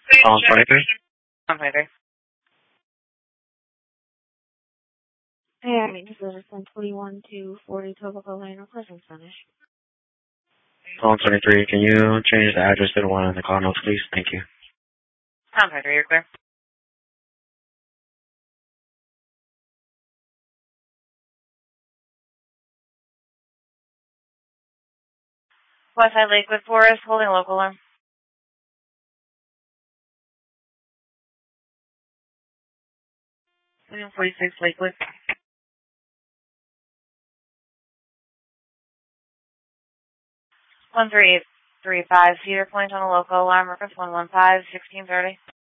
Column 23. I'm later. Hey, I mean, this is from 21 to 40 Tobacco Lane, or Pleasant Finish. Column 23, can you change the address to the one in the call notes, please? Thank you. I'm later, you're clear. Westside Lakewood Forest, holding local alarm. 46 Lakewood. 1335 Cedar Point on a local alarm, reference 115-1630.